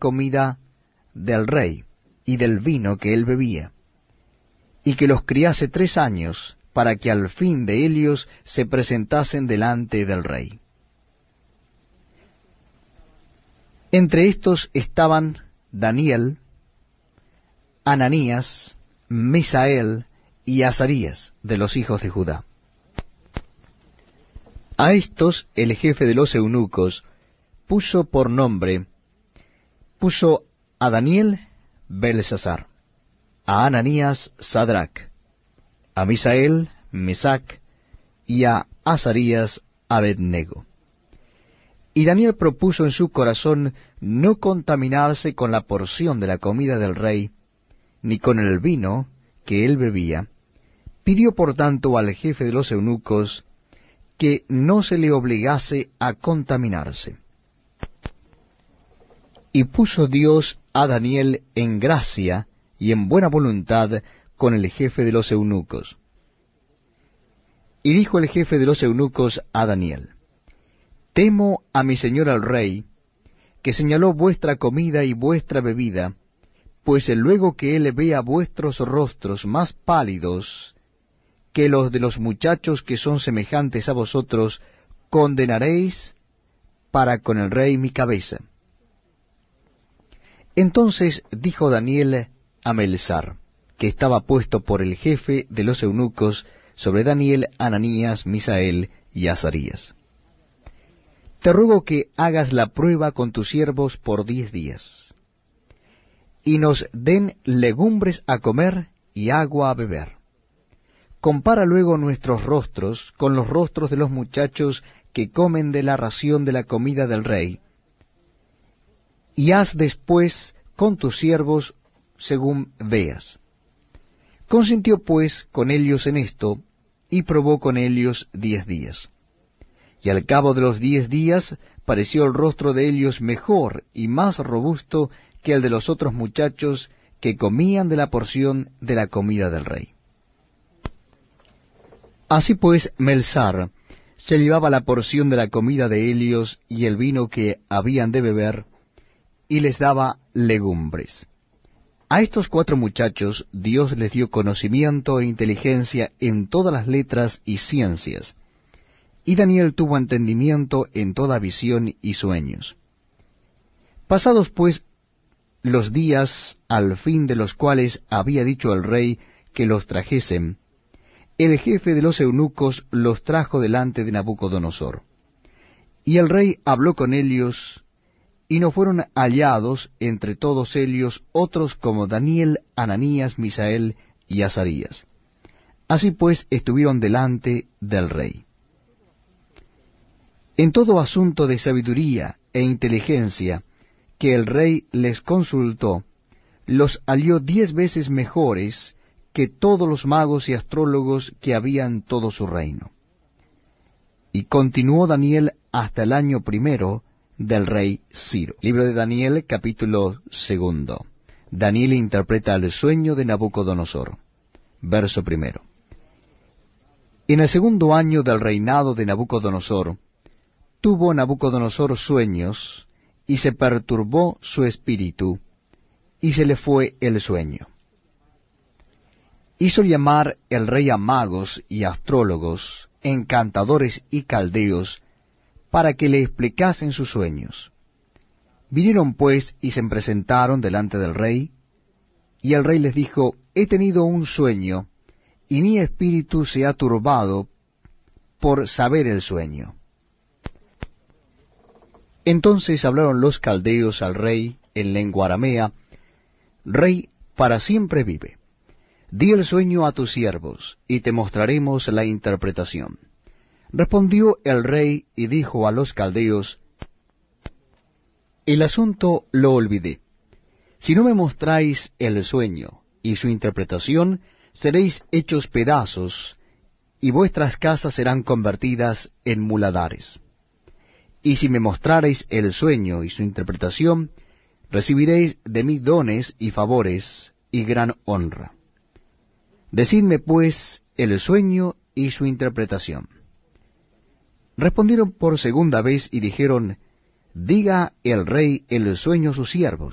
comida del rey y del vino que él bebía, y que los criase 3 años, para que al fin de ellos se presentasen delante del rey. Entre estos estaban Daniel, Ananías, Misael y Azarías, de los hijos de Judá. A estos el jefe de los eunucos puso por nombre, puso a Daniel Belsasar, a Ananías Sadrac, a Misael Mesac, y a Azarías Abednego. Y Daniel propuso en su corazón no contaminarse con la porción de la comida del rey, ni con el vino que él bebía. Pidió por tanto al jefe de los eunucos que no se le obligase a contaminarse. Y puso Dios a Daniel en gracia y en buena voluntad con el jefe de los eunucos. Y dijo el jefe de los eunucos a Daniel: Temo a mi señor el rey, que señaló vuestra comida y vuestra bebida, pues luego que él vea vuestros rostros más pálidos que los de los muchachos que son semejantes a vosotros, condenaréis para con el rey mi cabeza. Entonces dijo Daniel a Melzar, que estaba puesto por el jefe de los eunucos sobre Daniel, Ananías, Misael y Azarías: Te ruego que hagas la prueba con tus siervos por 10 días, y nos den legumbres a comer y agua a beber. Compara luego nuestros rostros con los rostros de los muchachos que comen de la ración de la comida del rey, y haz después con tus siervos según veas. Consintió pues con ellos en esto, y probó con ellos 10 días. Y al cabo de los 10 días pareció el rostro de ellos mejor y más robusto que el de los otros muchachos que comían de la porción de la comida del rey. Así pues, Melzar se llevaba la porción de la comida de ellos y el vino que habían de beber, y les daba legumbres. A estos 4 muchachos Dios les dio conocimiento e inteligencia en todas las letras y ciencias, y Daniel tuvo entendimiento en toda visión y sueños. Pasados pues los días, al fin de los cuales había dicho el rey que los trajesen, el jefe de los eunucos los trajo delante de Nabucodonosor. Y el rey habló con ellos, y no fueron hallados entre todos ellos otros como Daniel, Ananías, Misael y Azarías. Así pues estuvieron delante del rey. En todo asunto de sabiduría e inteligencia que el rey les consultó, los halló 10 veces mejores que todos los magos y astrólogos que había en todo su reino. Y continuó Daniel hasta el año 1 del rey Ciro. Libro de Daniel, capítulo 2. Daniel interpreta el sueño de Nabucodonosor. Verso 1. En el 2 año del reinado de Nabucodonosor, tuvo Nabucodonosor sueños, y se perturbó su espíritu, y se le fue el sueño. Hizo llamar el rey a magos y astrólogos, encantadores y caldeos, para que le explicasen sus sueños. Vinieron pues y se presentaron delante del rey, y el rey les dijo: He tenido un sueño, y mi espíritu se ha turbado por saber el sueño. Entonces hablaron los caldeos al rey en lengua aramea: Rey, para siempre vive. Di el sueño a tus siervos, y te mostraremos la interpretación. Respondió el rey y dijo a los caldeos: El asunto lo olvidé. Si no me mostráis el sueño y su interpretación, seréis hechos pedazos, y vuestras casas serán convertidas en muladares. Y si me mostrareis el sueño y su interpretación, recibiréis de mí dones y favores y gran honra. Decidme pues el sueño y su interpretación. Respondieron por segunda vez y dijeron: Diga el rey el sueño a sus siervos.